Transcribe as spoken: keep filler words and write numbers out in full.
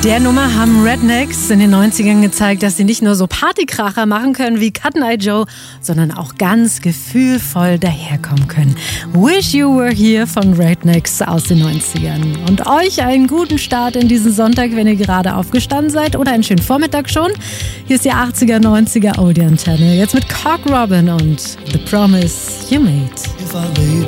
Der Nummer haben Rednecks in den neunzigern gezeigt, dass sie nicht nur so Partykracher machen können wie Cotton Eye Joe, sondern auch ganz gefühlvoll daherkommen können. Wish You Were Here von Rednecks aus den neunzigern. Und euch einen guten Start in diesen Sonntag, wenn ihr gerade aufgestanden seid, oder einen schönen Vormittag schon. Hier ist die achtziger, neunziger Odeon Channel. Jetzt mit Cock Robin und The Promise You Made.